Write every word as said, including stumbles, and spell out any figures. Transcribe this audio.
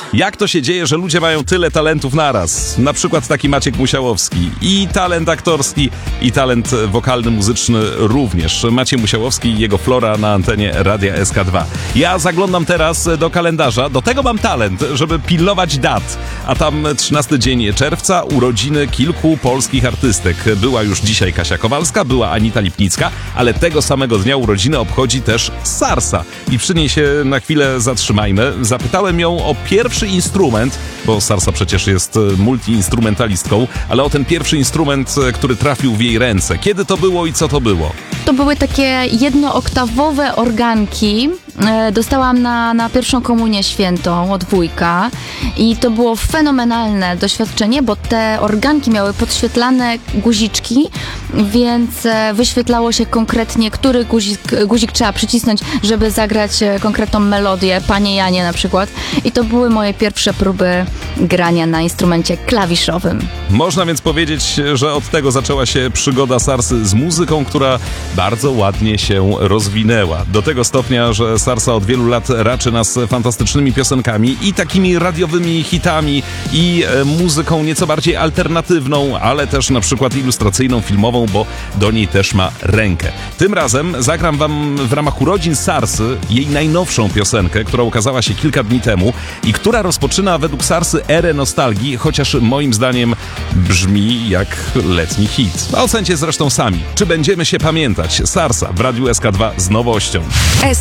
Jak to się dzieje, że ludzie mają tyle talentów naraz? Na przykład taki Maciek Musiałowski. I talent aktorski, i talent wokalny, muzyczny również. Maciej Musiałowski i jego Flora na antenie Radia S K dwa. Ja zaglądam teraz do kalendarza. Do tego mam talent, żeby pilnować dat. A tam trzynasty dzień czerwca, urodziny kilku polskich artystek. Była już dzisiaj Kasia Kowalska, była Anita Lipnicka, ale tego samego dnia urodziny obchodzi też Sarsa. I przy niej się na chwilę zatrzymajmy. Zapytałem ją o pierwszy instrument, bo Sarsa przecież jest multiinstrumentalistką, ale o ten pierwszy instrument, który trafił w jej ręce. Kiedy to było i co to było? To były takie jednooktawowe organki. Dostałam na, na pierwszą komunię świętą od wujka i to było fenomenalne doświadczenie, bo te organki miały podświetlane guziczki, więc wyświetlało się konkretnie, który guzik, guzik trzeba przycisnąć, żeby zagrać konkretną melodię, Panie Janie na przykład. I to były moje pierwsze próby grania na instrumencie klawiszowym. Można więc powiedzieć, że od tego zaczęła się przygoda Sarsy z muzyką, która bardzo ładnie się rozwinęła. Do tego stopnia, że Sarsa od wielu lat raczy nas fantastycznymi piosenkami i takimi radiowymi hitami i e, muzyką nieco bardziej alternatywną, ale też na przykład ilustracyjną, filmową, bo do niej też ma rękę. Tym razem zagram wam w ramach urodzin Sarsy jej najnowszą piosenkę, która ukazała się kilka dni temu i która rozpoczyna według Sarsy erę nostalgii, chociaż moim zdaniem brzmi jak letni hit. A ocencie zresztą sami. Czy będziemy się pamiętać? Sarsa w Radiu S K dwa z nowością.